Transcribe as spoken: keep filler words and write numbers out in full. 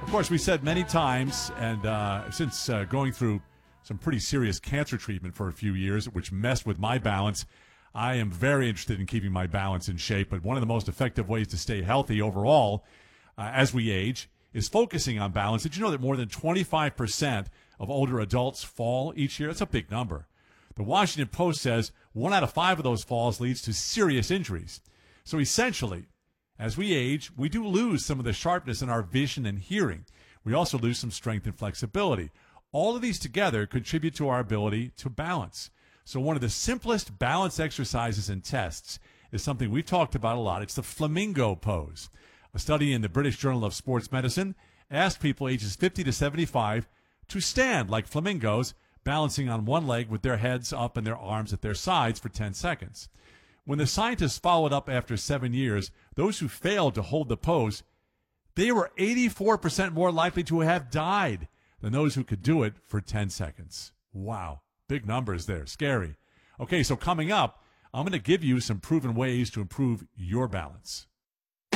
Of course, we said many times, and uh, since uh, going through some pretty serious cancer treatment for a few years, which messed with my balance, I am very interested in keeping my balance in shape. But one of the most effective ways to stay healthy overall uh, as we age is focusing on balance. Did you know that more than twenty-five percent of older adults fall each year? That's a big number. The Washington Post says one out of five of those falls leads to serious injuries. So essentially, as we age, we do lose some of the sharpness in our vision and hearing. We also lose some strength and flexibility. All of these together contribute to our ability to balance. So one of the simplest balance exercises and tests is something we've talked about a lot. It's the flamingo pose. A study in the British Journal of Sports Medicine asked people ages fifty to seventy-five to stand like flamingos, balancing on one leg with their heads up and their arms at their sides for ten seconds. When the scientists followed up after seven years, those who failed to hold the pose, they were eighty-four percent more likely to have died than those who could do it for ten seconds. Wow, big numbers there, scary. Okay, so coming up, I'm going to give you some proven ways to improve your balance.